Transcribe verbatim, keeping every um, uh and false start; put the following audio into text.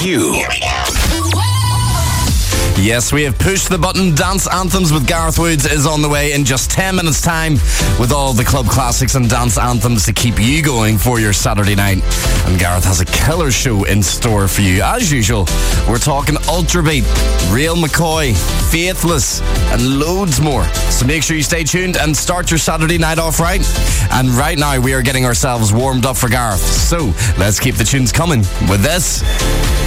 you. Yes, we have pushed the button. Dance Anthems with Gareth Woods is on the way in just ten minutes time with all the club classics and dance anthems to keep you going for your Saturday night. And Gareth has a killer show in store for you. As usual, we're talking Ultrabeat, Real McCoy, Faithless, and loads more. So make sure you stay tuned and start your Saturday night off right. And right now we are getting ourselves warmed up for Gareth. So let's keep the tunes coming with this.